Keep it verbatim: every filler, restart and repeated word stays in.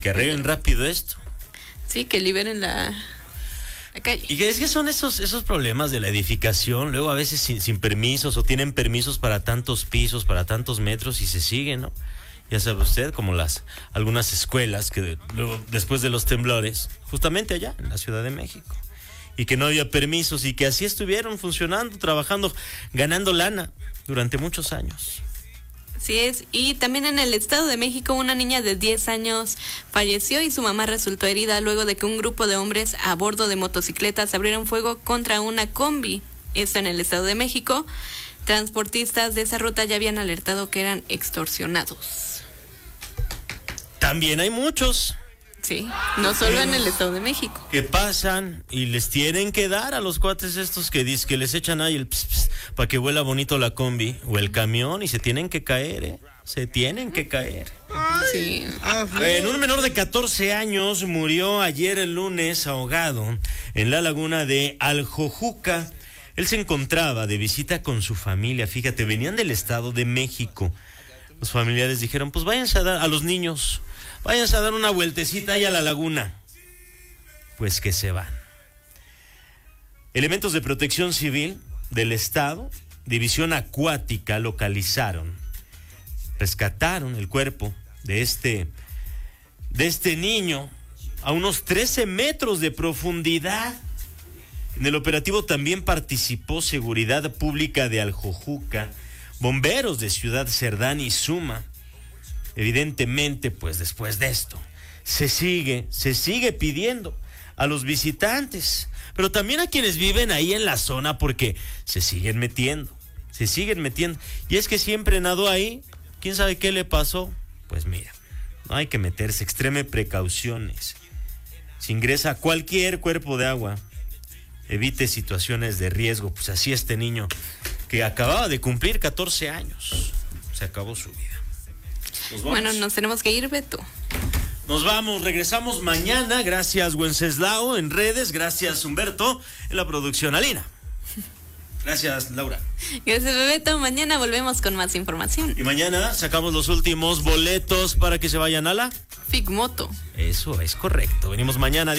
Que arreglen rápido esto. Sí, que liberen la, la calle. Y que es que son esos, esos problemas de la edificación, luego a veces sin, sin permisos o tienen permisos para tantos pisos, para tantos metros y se siguen, ¿no? Ya sabe usted, como las algunas escuelas que luego, después de los temblores, justamente allá en la Ciudad de México, y que no había permisos y que así estuvieron funcionando, trabajando, ganando lana durante muchos años. Así es, y también en el Estado de México una niña de diez años falleció y su mamá resultó herida luego de que un grupo de hombres a bordo de motocicletas abrieron fuego contra una combi. Esto en el Estado de México. Transportistas de esa ruta ya habían alertado que eran extorsionados. También hay muchos. Sí, no solo en el Estado de México. Que pasan y les tienen que dar a los cuates estos que dicen que les echan ahí el ps, ps, para que huela bonito la combi o el camión y se tienen que caer, ¿eh? Se tienen que caer. Sí. En un menor de catorce años murió ayer el lunes ahogado en la laguna de Aljojuca. Él se encontraba de visita con su familia, fíjate, venían del Estado de México. Los familiares dijeron, pues váyanse a dar a los niños, váyanse a dar una vueltecita ahí a la laguna. Pues que se van. Elementos de protección civil del Estado, División Acuática, localizaron, rescataron el cuerpo de este, de este niño a unos trece metros de profundidad. En el operativo también participó Seguridad Pública de Aljojuca, bomberos de Ciudad Cerdán y Suma. Evidentemente, pues después de esto, se sigue, se sigue pidiendo a los visitantes, pero también a quienes viven ahí en la zona, porque se siguen metiendo, se siguen metiendo. Y es que siempre nadó ahí, ¿quién sabe qué le pasó? Pues mira, no hay que meterse, extreme precauciones. Si ingresa cualquier cuerpo de agua, evite situaciones de riesgo, pues así este niño que acababa de cumplir catorce años, se acabó su vida. Nos bueno, nos tenemos que ir, Beto. Nos vamos, regresamos mañana. Gracias, Wenceslao, en redes. Gracias, Humberto, en la producción. Alina. Gracias, Laura. Gracias, Beto. Mañana volvemos con más información. Y mañana sacamos los últimos boletos para que se vayan a la Figmoto. Eso es correcto. Venimos mañana.